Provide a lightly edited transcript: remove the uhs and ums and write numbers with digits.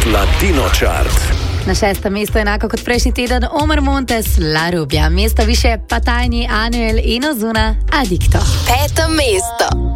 Latino Chart. Na 6. mestu enako kot prejšnji teden Omar Montes, La Rubia. Mesto više pa Tiny, Anuel in Ozuna, Adicto. 5. mesto.